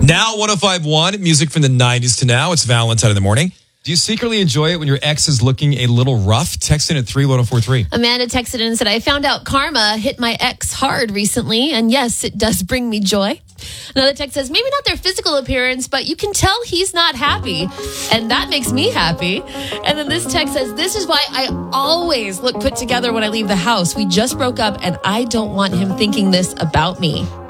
Now 105.1, music from the 90s to now. It's Valentine in the morning. Do you secretly enjoy it when your ex is looking a little rough? Text in at 31043. Amanda texted in and said, I found out karma hit my ex hard recently, and yes, it does bring me joy. Another text says, maybe not their physical appearance, but you can tell he's not happy, and that makes me happy. And then this text says, this is why I always look put together when I leave the house. We just broke up, and I don't want him thinking this about me.